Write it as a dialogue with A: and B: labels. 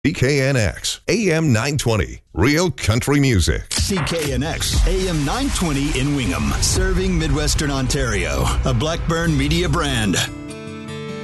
A: CKNX, AM 920, Real Country Music.
B: CKNX, AM 920 in Wingham, serving Midwestern Ontario, a Blackburn Media brand.